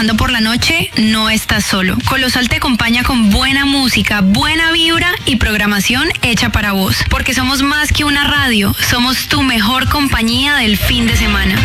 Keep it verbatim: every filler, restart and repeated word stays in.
trabajando por la noche, no estás solo. Colosal te acompaña con buena música, buena vibra y programación hecha para vos. Porque somos más que una radio, somos tu mejor compañía del fin de semana.